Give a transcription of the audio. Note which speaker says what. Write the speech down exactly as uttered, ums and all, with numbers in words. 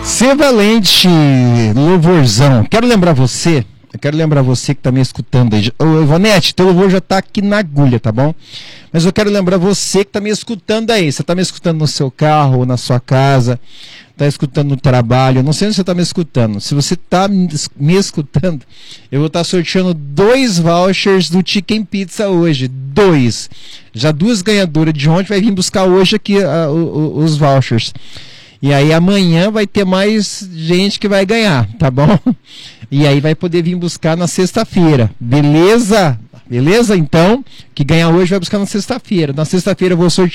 Speaker 1: Ser Valente, louvorzão. Quero lembrar você, eu quero lembrar você que tá me escutando aí. Ô, Ivonete, teu louvor já tá aqui na agulha, tá bom? Mas eu quero lembrar você que tá me escutando aí. Você tá me escutando no seu carro, ou na sua casa, tá escutando no trabalho, eu não sei onde você tá me escutando. Se você tá me escutando, eu vou estar tá sorteando dois vouchers do Chicken Pizza hoje. Dois. Já duas ganhadoras de ontem vai vir buscar hoje aqui uh, uh, os vouchers. E aí amanhã vai ter mais gente que vai ganhar, tá bom? E aí vai poder vir buscar na sexta-feira, beleza? Beleza? Então, que ganha hoje vai buscar na sexta-feira. Na sexta-feira eu vou sortear